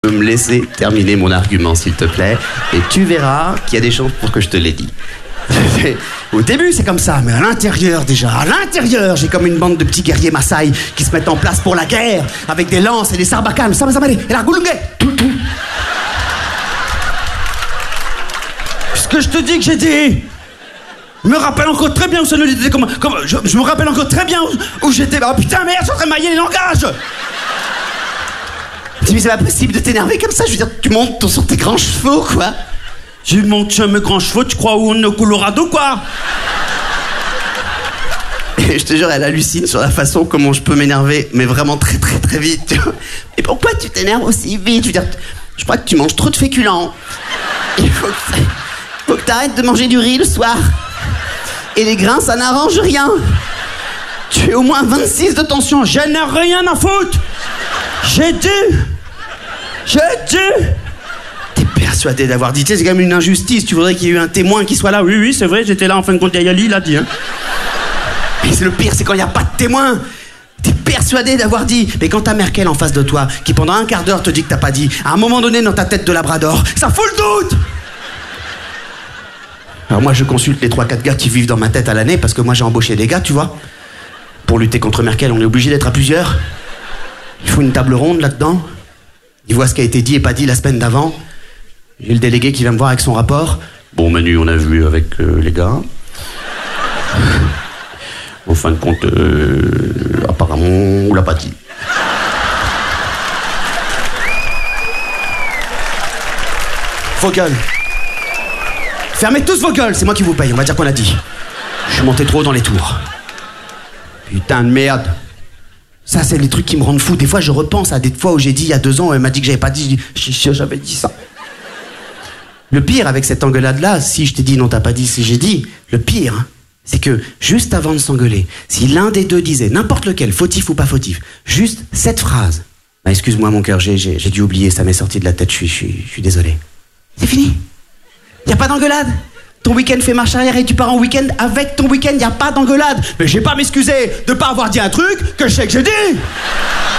Me laisser terminer mon argument, s'il te plaît, et tu verras qu'il y a des chances pour que je te l'ai dit. Au début, c'est comme ça, mais à l'intérieur, j'ai comme une bande de petits guerriers Maasai qui se mettent en place pour la guerre, avec des lances et des sarbacanes, et la goulungue. Ce que je te dis que j'ai dit, je me rappelle encore très bien où ça nous était, je me rappelle encore très bien où j'étais. Oh putain, merde, je suis en train de mailler les langages. Mais c'est pas possible de t'énerver comme ça, je veux dire, tu montes sur tes grands chevaux, quoi. Je monte sur mes grands chevaux, tu crois où on est au Colorado, quoi? Et je te jure, elle hallucine sur la façon comment je peux m'énerver, mais vraiment très très très vite, tu vois. Et pourquoi tu t'énerves aussi vite? Je veux dire, je crois que tu manges trop de féculents. Il faut que t'arrêtes de manger du riz le soir. Et les grains, ça n'arrange rien. Tu es au moins 26 de tension, je n'ai rien à foutre. J'ai dit. T'es persuadé d'avoir dit, tu sais, c'est quand même une injustice. Tu voudrais qu'il y ait eu un témoin qui soit là. Oui, c'est vrai, j'étais là, en fin de compte, Yali l'a dit, hein. Mais c'est le pire, c'est quand il n'y a pas de témoin. T'es persuadé d'avoir dit. Mais quand t'as Merkel en face de toi, qui pendant un quart d'heure te dit que t'as pas dit, à un moment donné dans ta tête de labrador, ça fout le doute. Alors moi, je consulte les 3-4 gars qui vivent dans ma tête à l'année, parce que moi, j'ai embauché des gars, tu vois. Pour lutter contre Merkel, on est obligé d'être à plusieurs. Il faut une table ronde là-dedans. Il voit ce qui a été dit et pas dit la semaine d'avant. J'ai le délégué qui vient me voir avec son rapport. Bon, Manu, on a vu avec les gars. En fin de compte, apparemment, on l'a pas dit. Vos gueules. Fermez tous vos gueules, c'est moi qui vous paye, on va dire qu'on a dit. Je suis monté trop haut dans les tours. Putain de merde. Ça, c'est les trucs qui me rendent fou. Des fois, je repense à des fois où j'ai dit il y a 2 ans, elle m'a dit que j'avais pas dit. Je suis sûr, j'avais dit ça. Le pire avec cette engueulade-là, si je t'ai dit non, t'as pas dit, si j'ai dit, le pire, hein, c'est que juste avant de s'engueuler, si l'un des deux disait, n'importe lequel, fautif ou pas fautif, juste cette phrase. Bah, excuse-moi, mon cœur, j'ai dû oublier, ça m'est sorti de la tête, je suis désolé. C'est fini. Y a pas d'engueulade. Ton week-end fait marche arrière et tu pars en week-end avec ton week-end, y a pas d'engueulade. Mais j'ai pas m'excuser de pas avoir dit un truc que je sais que j'ai dit.